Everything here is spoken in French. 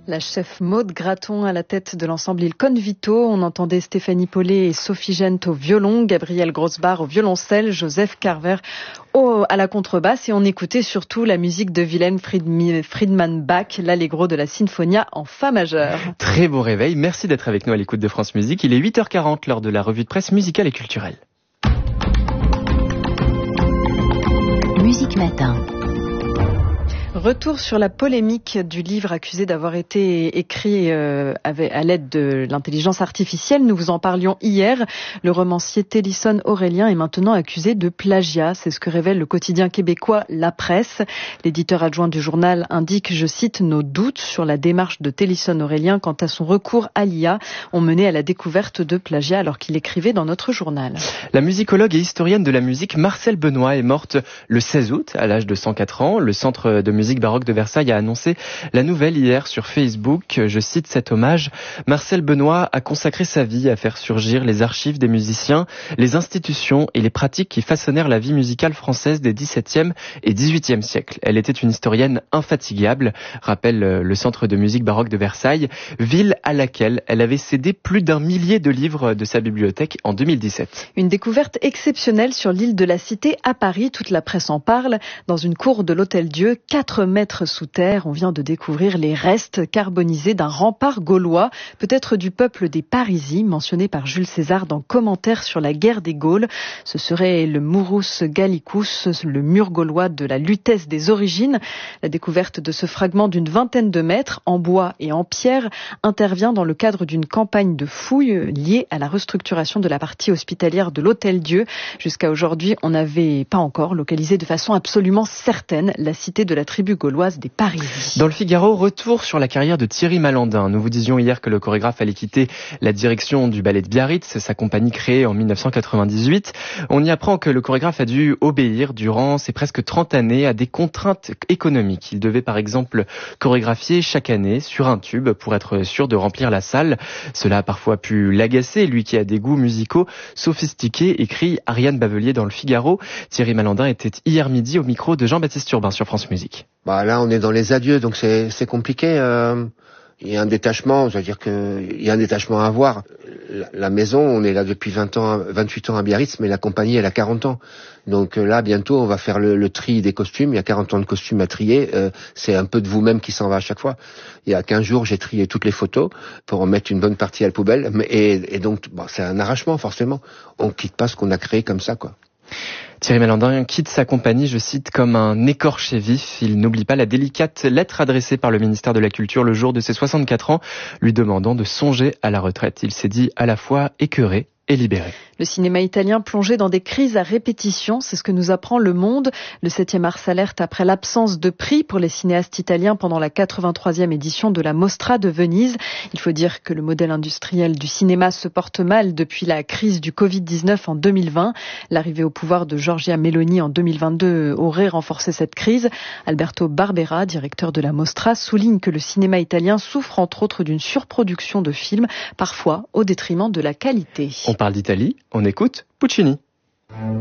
La chef Maude Graton à la tête de l'ensemble Il Convito. On entendait Stéphanie Paulet et Sophie Gent au violon, Gabriel Grossbach au violoncelle, Joseph Carver à la contrebasse, et on écoutait surtout la musique de Wilhelm Friedemann Bach, l'Allegro de la Sinfonia en fa majeur. Très beau réveil, merci d'être avec nous à l'écoute de France Musique. Il est 8h40 lors de la revue de presse musicale et culturelle. Musique Matin. Retour sur la polémique du livre accusé d'avoir été écrit à l'aide de l'intelligence artificielle. Nous vous en parlions hier. Le romancier Télisson Aurélien est maintenant accusé de plagiat. C'est ce que révèle le quotidien québécois La Presse. L'éditeur adjoint du journal indique, je cite, « Nos doutes sur la démarche de Télisson Aurélien quant à son recours à l'IA ont mené à la découverte de plagiat alors qu'il écrivait dans notre journal. » La musicologue et historienne de la musique Marcelle Benoît est morte le 16 août à l'âge de 104 ans. Le Centre de musique baroque de Versailles a annoncé la nouvelle hier sur Facebook. Je cite cet hommage. Marcelle Benoît a consacré sa vie à faire surgir les archives des musiciens, les institutions et les pratiques qui façonnèrent la vie musicale française des XVIIe et XVIIIe siècles. Elle était une historienne infatigable, rappelle le Centre de musique baroque de Versailles, ville à laquelle elle avait cédé plus d'1 millier de livres de sa bibliothèque en 2017. Une découverte exceptionnelle sur l'île de la Cité à Paris. Toute la presse en parle. Dans une cour de l'Hôtel-Dieu, 4 mètres sous terre, on vient de découvrir les restes carbonisés d'un rempart gaulois, peut-être du peuple des Parisis, mentionné par Jules César dans Commentaires sur la guerre des Gaules. Ce serait le Murus Gallicus, le mur gaulois de la Lutèce des origines. La découverte de ce fragment d'une 20aine de mètres, en bois et en pierre, intervient dans le cadre d'une campagne de fouilles liée à la restructuration de la partie hospitalière de l'Hôtel-Dieu. Jusqu'à aujourd'hui, on n'avait pas encore localisé de façon absolument certaine la cité de la tribu gauloise des Parisis. Dans le Figaro, retour sur la carrière de Thierry Malandin. Nous vous disions hier que le chorégraphe allait quitter la direction du ballet de Biarritz, sa compagnie créée en 1998. On y apprend que le chorégraphe a dû obéir durant ses presque 30 années à des contraintes économiques. Il devait par exemple chorégraphier chaque année sur un tube pour être sûr de remplir la salle. Cela a parfois pu l'agacer, lui qui a des goûts musicaux sophistiqués, écrit Ariane Bavelier dans le Figaro. Thierry Malandin était hier midi au micro de Jean-Baptiste Urbain sur France Musique. Là, on est dans les adieux, donc c'est compliqué. Il y a un détachement, c'est-à-dire qu'il y a un détachement à avoir. La maison, on est là depuis 28 ans à Biarritz, mais la compagnie, elle a 40 ans. Donc là, bientôt, on va faire le tri des costumes. Il y a 40 ans de costumes à trier. C'est un peu de vous-même qui s'en va à chaque fois. Il y a 15 jours, j'ai trié toutes les photos pour en mettre une bonne partie à la poubelle. Et donc, c'est un arrachement, forcément. On quitte pas ce qu'on a créé comme ça, quoi. Thierry Malandin quitte sa compagnie, je cite, comme un écorché vif. Il n'oublie pas la délicate lettre adressée par le ministère de la Culture le jour de ses 64 ans, lui demandant de songer à la retraite. Il s'est dit à la fois écœuré et libéré. Le cinéma italien plongé dans des crises à répétition, c'est ce que nous apprend Le Monde. Le 7e art s'alerte après l'absence de prix pour les cinéastes italiens pendant la 83e édition de la Mostra de Venise. Il faut dire que le modèle industriel du cinéma se porte mal depuis la crise du Covid-19 en 2020. L'arrivée au pouvoir de Giorgia Meloni en 2022 aurait renforcé cette crise. Alberto Barbera, directeur de la Mostra, souligne que le cinéma italien souffre entre autres d'une surproduction de films, parfois au détriment de la qualité. On parle d'Italie, on écoute Puccini.